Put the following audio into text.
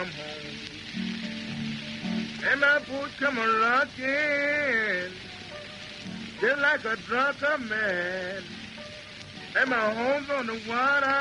come home. And my boat come a-rocking just like a drunken man. And my home's on the water.